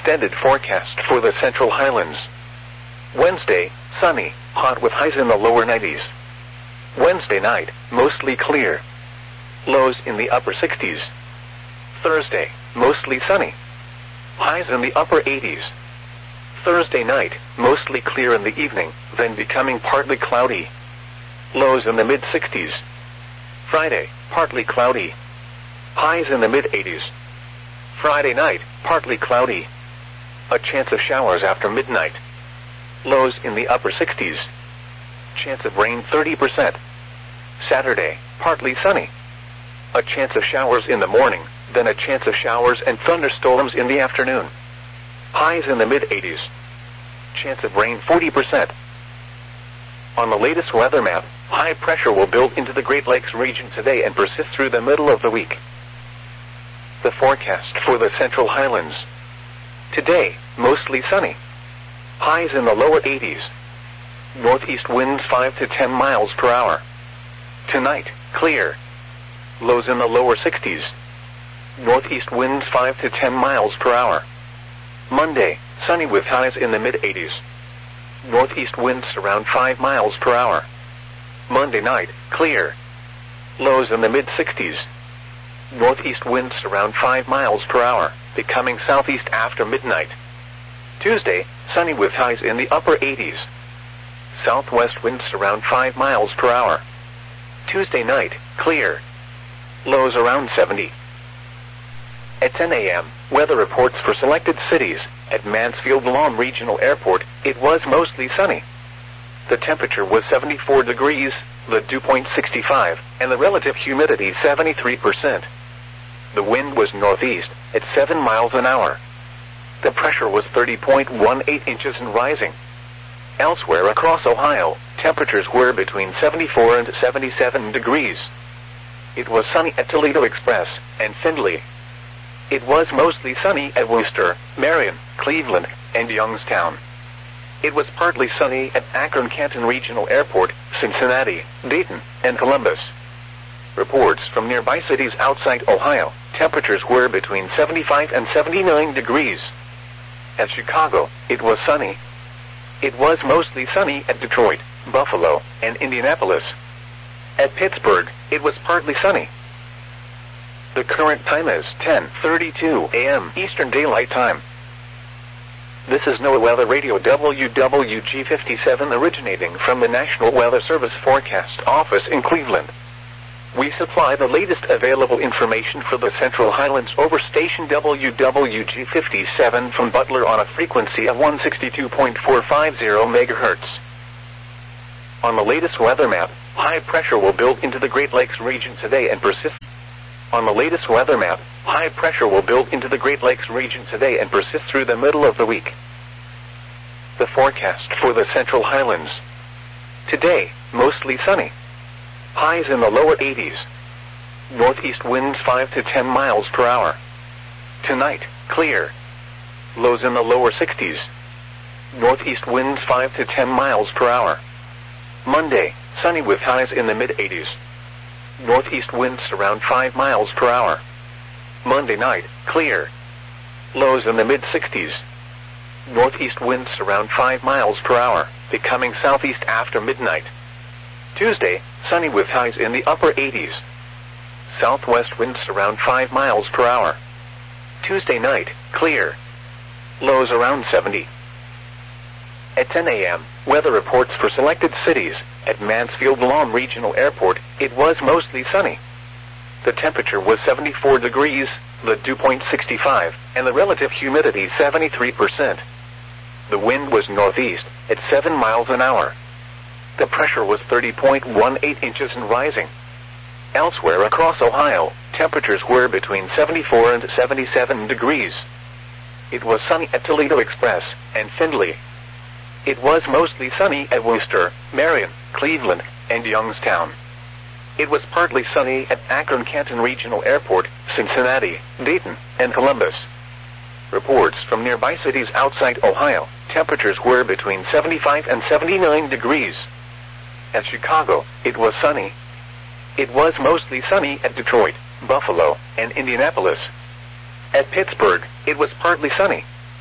extended forecast for the Central Highlands. Wednesday, sunny, hot with highs in the lower 90s. Wednesday night, mostly clear. Lows in the upper 60s. Thursday, mostly sunny. Highs in the upper 80s. Thursday night, mostly clear in the evening, then becoming partly cloudy. Lows in the mid-60s. Friday, partly cloudy. Highs in the mid-80s. Friday night, partly cloudy. A chance of showers after midnight. Lows in the upper 60s. Chance of rain 30%. Saturday, partly sunny. A chance of showers in the morning, then a chance of showers and thunderstorms in the afternoon. Highs in the mid-80s. Chance of rain 40%. On the latest weather map, high pressure will build into the Great Lakes region today and persist through the middle of the week. The forecast for the Central Highlands. Today, mostly sunny. Highs in the lower 80s. Northeast winds 5 to 10 miles per hour. Tonight, clear. Lows in the lower 60s. Northeast winds 5 to 10 miles per hour. Monday, sunny with highs in the mid-80s. Northeast winds around 5 miles per hour. Monday night, clear. Lows in the mid-60s. Northeast winds around 5 miles per hour, becoming southeast after midnight. Tuesday, sunny with highs in the upper 80s. Southwest winds around 5 miles per hour. Tuesday night, clear. Lows around 70. At 10 a.m., weather reports for selected cities. At Mansfield Lawn Regional Airport, it was mostly sunny. The temperature was 74 degrees, the dew point 65, and the relative humidity 73%. The wind was northeast at 7 miles an hour. The pressure was 30.18 inches and rising. Elsewhere across Ohio, temperatures were between 74 and 77 degrees. It was sunny at Toledo Express and Findlay. It was mostly sunny at Worcester, Marion, Cleveland, and Youngstown. It was partly sunny at Akron-Canton Regional Airport, Cincinnati, Dayton, and Columbus. Reports from nearby cities outside Ohio, temperatures were between 75 and 79 degrees. At Chicago, it was sunny. It was mostly sunny at Detroit, Buffalo, and Indianapolis. At Pittsburgh, it was partly sunny. The current time is 10:32 a.m. Eastern Daylight Time. This is NOAA Weather Radio WWG57 originating from the National Weather Service Forecast Office in Cleveland. We supply the latest available information for the Central Highlands over station WWG57 from Butler on a frequency of 162.450 MHz. On the latest weather map, high pressure will build into the Great Lakes region today and persist. On the latest weather map, high pressure will build into the Great Lakes region today and persist through the middle of the week. The forecast for the Central Highlands. Today, mostly sunny. Highs in the lower 80s. Northeast winds 5 to 10 miles per hour. Tonight, clear. Lows in the lower 60s. Northeast winds 5 to 10 miles per hour. Monday, sunny with highs in the mid-80s. Northeast winds around 5 miles per hour. Monday night, clear. Lows in the mid-60s. Northeast winds around 5 miles per hour, becoming southeast after midnight. Tuesday, sunny with highs in the upper 80s. Southwest winds around 5 miles per hour. Tuesday night, clear. Lows around 70. At 10 a.m., weather reports for selected cities. At Mansfield Lawn Regional Airport, it was mostly sunny. The temperature was 74 degrees, the dew point 65, and the relative humidity 73%. The wind was northeast at 7 miles an hour. The pressure was 30.18 inches and rising. Elsewhere across Ohio, temperatures were between 74 and 77 degrees. It was sunny at Toledo Express and Findlay. It was mostly sunny at Worcester, Marion, Cleveland, and Youngstown. It was partly sunny at Akron-Canton Regional Airport, Cincinnati, Dayton, and Columbus. Reports from nearby cities outside Ohio, temperatures were between 75 and 79 degrees. At Chicago, it was sunny. It was mostly sunny at Detroit, Buffalo, and Indianapolis. At Pittsburgh, it was partly sunny.